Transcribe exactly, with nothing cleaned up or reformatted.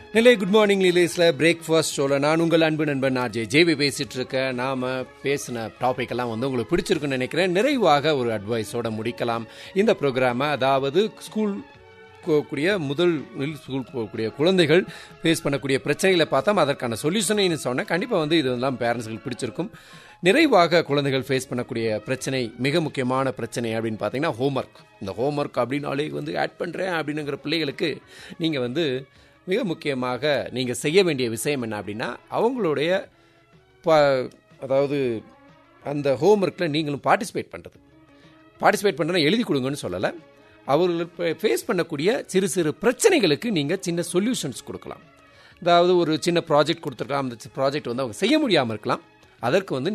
நிலை good morning லிலேஸில் breakfast ஷோவில் நான் உங்கள் அன்பு நண்பன் ஆர்ஜே ஜேவி பேசிகிட்டு இருக்கேன். நாம் பேசின டாபிக் எல்லாம் வந்து உங்களுக்கு பிடிச்சிருக்குன்னு நினைக்கிறேன். நிறைவாக ஒரு அட்வைஸோடு முடிக்கலாம் இந்த ப்ரோக்ராமை. அதாவது ஸ்கூல் போகக்கூடிய முதல் ஸ்கூல் போகக்கூடிய குழந்தைகள் ஃபேஸ் பண்ணக்கூடிய பிரச்சனைகளை பார்த்தா அதற்கான சொல்யூஷனைன்னு சொன்னேன். கண்டிப்பாக வந்து இதெல்லாம் பேரண்ட்ஸுக்கு பிடிச்சிருக்கும். நிறைவாக குழந்தைகள் ஃபேஸ் பண்ணக்கூடிய பிரச்சனை, மிக முக்கியமான பிரச்சனை அப்படின்னு பார்த்தீங்கன்னா ஹோம்ஒர்க். இந்த ஹோம்ஒர்க் அப்படின்னாலே வந்து ஆட் பண்ணுறேன் அப்படின்னுங்கிற பிள்ளைகளுக்கு நீங்கள் வந்து மிக முக்கியமாக நீங்கள் செய்ய வேண்டிய விஷயம் என்ன அப்படின்னா, அவங்களுடைய ப அதாவது அந்த ஹோம்ஒர்க்கில் நீங்களும் பார்ட்டிசிபேட் பண்ணுறது. பார்ட்டிசிபேட் பண்ணுறேன்னா எழுதி கொடுங்கன்னு சொல்லலை. அவர்கள் ஃபேஸ் பண்ணக்கூடிய சிறு சிறு பிரச்சனைகளுக்கு நீங்கள் சின்ன சொல்யூஷன்ஸ் கொடுக்கலாம். அதாவது ஒரு சின்ன ப்ராஜெக்ட் கொடுத்துருக்கலாம். அந்த ப்ராஜெக்ட் வந்து அவங்க செய்ய முடியாமல் இருக்கலாம். அதற்கு வந்து